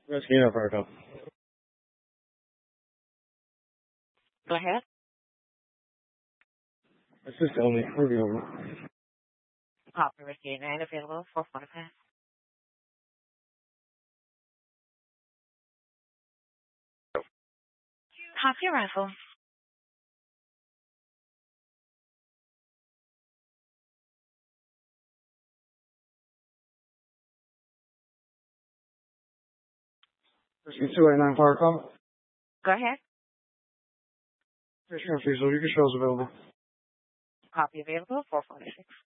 Rescue Virgo. Go ahead. Assist only. Review. Copy Rescue 9 available for 45. Copy rifle. Rescue 289 Fire Call. Go ahead. Rescue Refusal. Your controls available. Copy available for 46.